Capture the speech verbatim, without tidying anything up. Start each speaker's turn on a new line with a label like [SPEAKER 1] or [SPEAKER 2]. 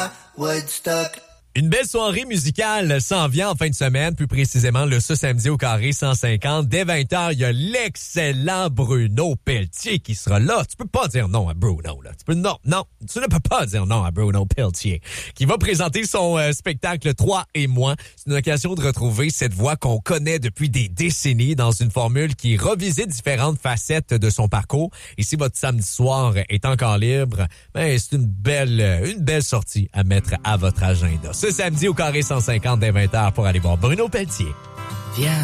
[SPEAKER 1] à Woodstock.
[SPEAKER 2] Une belle soirée musicale s'en vient en fin de semaine, plus précisément le ce samedi au Carré cent cinquante. Dès vingt heures, il y a l'excellent Bruno Pelletier qui sera là. Tu peux pas dire non à Bruno, là. Tu peux, non, non, tu ne peux pas dire non à Bruno Pelletier, qui va présenter son euh, spectacle Trois et moi. C'est une occasion de retrouver cette voix qu'on connaît depuis des décennies dans une formule qui revisite différentes facettes de son parcours. Et si votre samedi soir est encore libre, ben, c'est une belle, une belle sortie à mettre à votre agenda. Ce samedi au Carré cent cinquante dès vingt heures pour aller voir Bruno Pelletier.
[SPEAKER 1] Viens